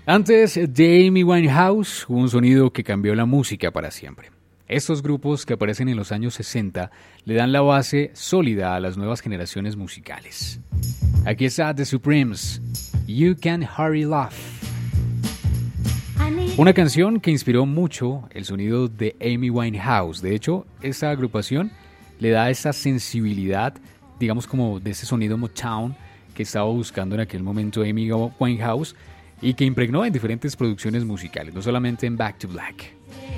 Antes de Amy Winehouse hubo un sonido que cambió la música para siempre. Estos grupos que aparecen en los años 60 le dan la base sólida a las nuevas generaciones musicales. Aquí está The Supremes, You Can Hurry Love. Una canción que inspiró mucho el sonido de Amy Winehouse. De hecho, esta agrupación le da esa sensibilidad, digamos como de ese sonido Motown que estaba buscando en aquel momento Amy Winehouse y que impregnó en diferentes producciones musicales, no solamente en Back to Black.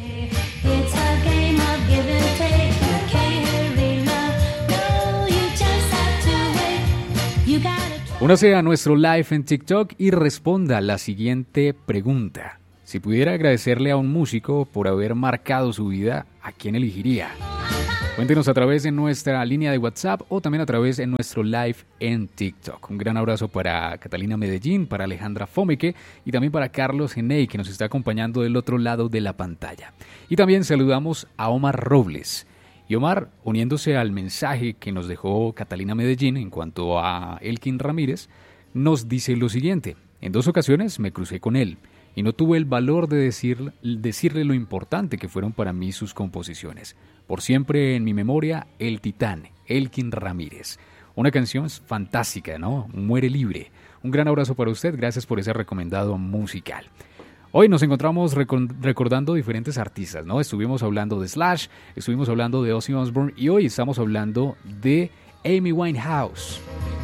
Únase a nuestro live en TikTok y responda la siguiente pregunta. Si pudiera agradecerle a un músico por haber marcado su vida, ¿a quién elegiría? Cuéntenos a través de nuestra línea de WhatsApp o también a través de nuestro live en TikTok. Un gran abrazo para Catalina Medellín, para Alejandra Fomeque y también para Carlos Genei, que nos está acompañando del otro lado de la pantalla. Y también saludamos a Omar Robles. Y Omar, uniéndose al mensaje que nos dejó Catalina Medellín en cuanto a Elkin Ramírez, nos dice lo siguiente. En 2 ocasiones me crucé con él y no tuve el valor de decirle lo importante que fueron para mí sus composiciones. Por siempre en mi memoria, El Titán, Elkin Ramírez. Una canción fantástica, ¿no? Muere libre. Un gran abrazo para usted, gracias por ese recomendado musical. Hoy nos encontramos recordando diferentes artistas, ¿no? Estuvimos hablando de Slash, estuvimos hablando de Ozzy Osbourne y hoy estamos hablando de Amy Winehouse.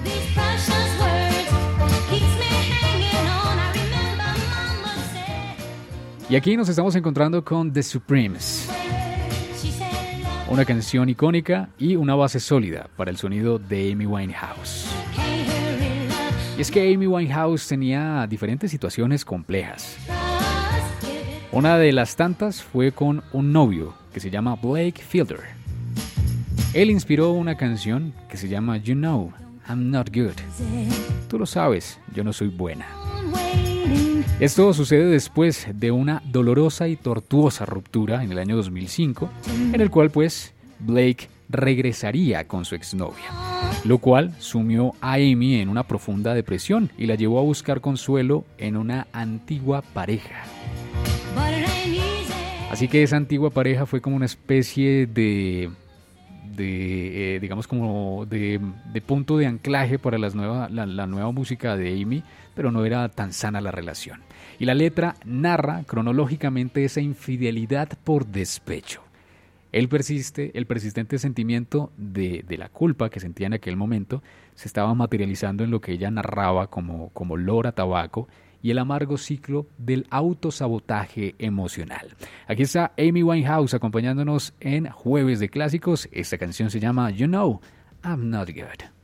Y aquí nos estamos encontrando con The Supremes. Una canción icónica y una base sólida para el sonido de Amy Winehouse. Y es que Amy Winehouse tenía diferentes situaciones complejas. Una de las tantas fue con un novio que se llama Blake Fielder. Él inspiró una canción que se llama You Know, I'm Not Good. Tú lo sabes, yo no soy buena. Esto sucede después de una dolorosa y tortuosa ruptura en el año 2005, en el cual pues Blake regresaría con su exnovia, lo cual sumió a Amy en una profunda depresión y la llevó a buscar consuelo en una antigua pareja. Así que esa antigua pareja fue como una especie de digamos como de punto de anclaje para la nueva música de Amy, pero no era tan sana la relación. Y la letra narra cronológicamente esa infidelidad por despecho. El persistente sentimiento de la culpa que sentía en aquel momento se estaba materializando en lo que ella narraba como olor a tabaco y el amargo ciclo del autosabotaje emocional. Aquí está Amy Winehouse acompañándonos en Jueves de Clásicos. Esta canción se llama You Know, I'm Not Good.